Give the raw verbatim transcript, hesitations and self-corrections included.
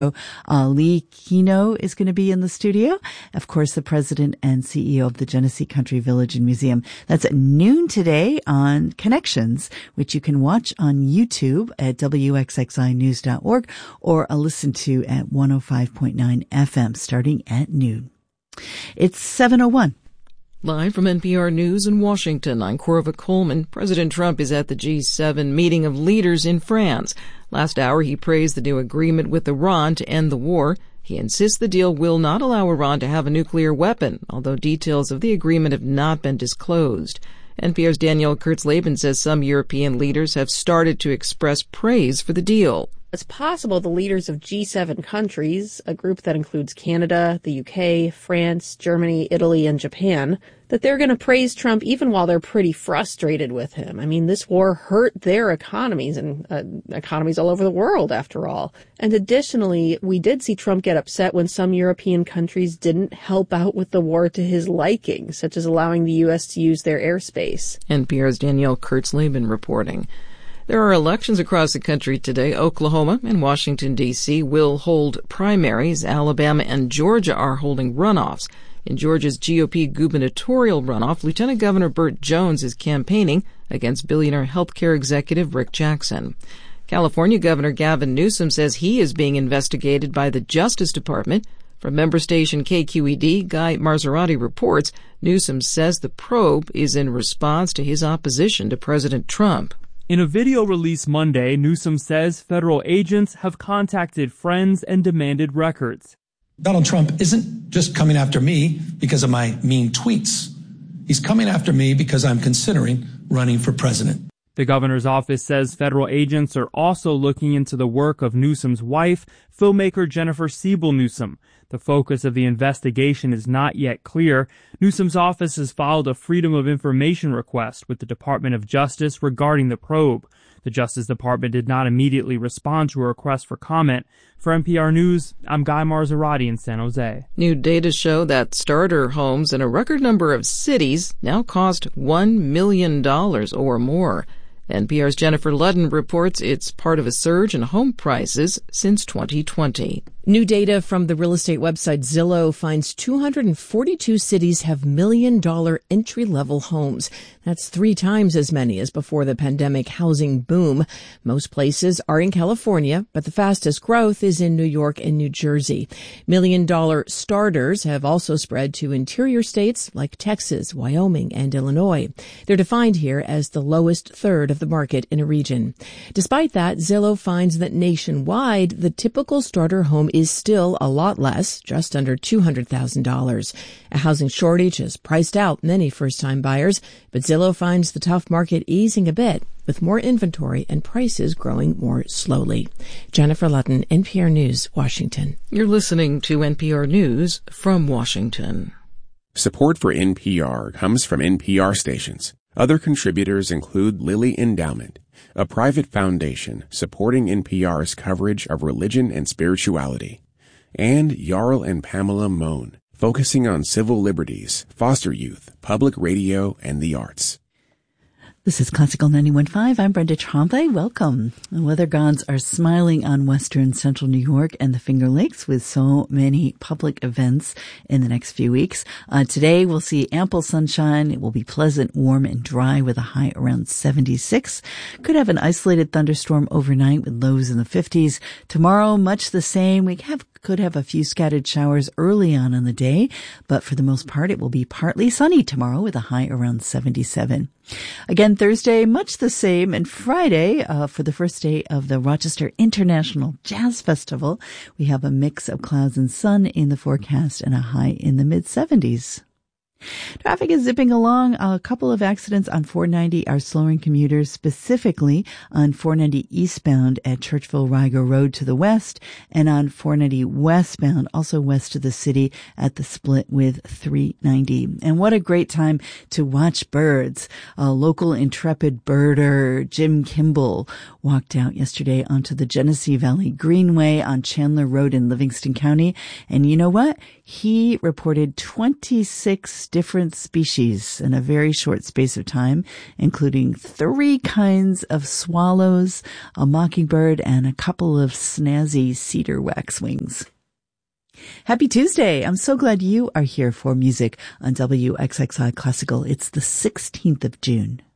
Uh, Lee Kino is going to be in the studio. Of course, the president and C E O of the Genesee Country Village and Museum. That's at noon today on Connections, which you can watch on YouTube at W X X I news dot org or uh, listen to at one oh five point nine F M starting at noon. It's seven oh one. Live from N P R News in Washington, I'm Corva Coleman. President Trump is at the G seven meeting of leaders in France. Last hour, he praised the new agreement with Iran to end the war. He insists the deal will not allow Iran to have a nuclear weapon, although details of the agreement have not been disclosed. N P R's Danielle Kurtzleben says some European leaders have started to express praise for the deal. It's possible the leaders of G seven countries, a group that includes Canada, the U K, France, Germany, Italy, and Japan, that they're going to praise Trump even while they're pretty frustrated with him. I mean, this war hurt their economies and uh, economies all over the world, after all. And additionally, we did see Trump get upset when some European countries didn't help out with the war to his liking, such as allowing the U S to use their airspace. N P R's Danielle Kurtzleben reporting. There are elections across the country today. Oklahoma and Washington, D C will hold primaries. Alabama and Georgia are holding runoffs. In Georgia's G O P gubernatorial runoff, Lieutenant Governor Burt Jones is campaigning against billionaire healthcare executive Rick Jackson. California Governor Gavin Newsom says he is being investigated by the Justice Department. From member station K Q E D, Guy Marzorati reports Newsom says the probe is in response to his opposition to President Trump. In a video released Monday, Newsom says federal agents have contacted friends and demanded records. Donald Trump isn't just coming after me because of my mean tweets. He's coming after me because I'm considering running for president. The governor's office says federal agents are also looking into the work of Newsom's wife, filmmaker Jennifer Siebel Newsom. The focus of the investigation is not yet clear. Newsom's office has filed a Freedom of Information request with the Department of Justice regarding the probe. The Justice Department did not immediately respond to a request for comment. For N P R News, I'm Guy Marzorati in San Jose. New data show that starter homes in a record number of cities now cost one million dollars or more. N P R's Jennifer Ludden reports it's part of a surge in home prices since twenty twenty. New data from the real estate website Zillow finds two hundred forty-two cities have million-dollar entry-level homes. That's three times as many as before the pandemic housing boom. Most places are in California, but the fastest growth is in New York and New Jersey. Million-dollar starters have also spread to interior states like Texas, Wyoming, and Illinois. They're defined here as the lowest third of the market in a region. Despite that, Zillow finds that nationwide, the typical starter home is still a lot less, just under two hundred thousand dollars. A housing shortage has priced out many first-time buyers, but Zillow finds the tough market easing a bit, with more inventory and prices growing more slowly. Jennifer Ludden, N P R News, Washington. You're listening to N P R News from Washington. Support for N P R comes from N P R stations. Other contributors include Lilly Endowment, a private foundation supporting N P R's coverage of religion and spirituality, and Jarl and Pamela Mohn, focusing on civil liberties, foster youth, public radio, and the arts. This is Classical ninety-one point five. I'm Brenda Tremblay. Welcome. The weather gods are smiling on western central New York and the Finger Lakes with so many public events in the next few weeks. Uh, today we'll see ample sunshine. It will be pleasant, warm, and dry with a high around seventy-six. Could have an isolated thunderstorm overnight with lows in the fifties. Tomorrow, much the same. We have could have a few scattered showers early on in the day, but for the most part, it will be partly sunny tomorrow with a high around seventy-seven. Again, Thursday, much the same, and Friday, uh, for the first day of the Rochester International Jazz Festival, we have a mix of clouds and sun in the forecast and a high in the mid seventies. Traffic is zipping along. A couple of accidents on four ninety are slowing commuters, specifically on four ninety eastbound at Churchville-Riger Road to the west, and on four ninety westbound, also west of the city, at the split with three ninety. And what a great time to watch birds. A local intrepid birder, Jim Kimball, walked out yesterday onto the Genesee Valley Greenway on Chandler Road in Livingston County. And you know what? He reported twenty-six different species in a very short space of time, including three kinds of swallows, a mockingbird, and a couple of snazzy cedar waxwings. Happy Tuesday. I'm so glad you are here for music on W X X I Classical. It's the sixteenth of June.